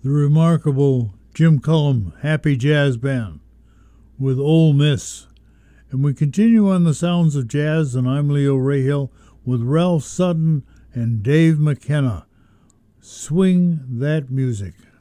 the remarkable Jim Cullum Happy Jazz Band with Ole Miss. And we continue on the sounds of jazz, and I'm Leo Rahill with Ralph Sutton and Dave McKenna. Swing that music.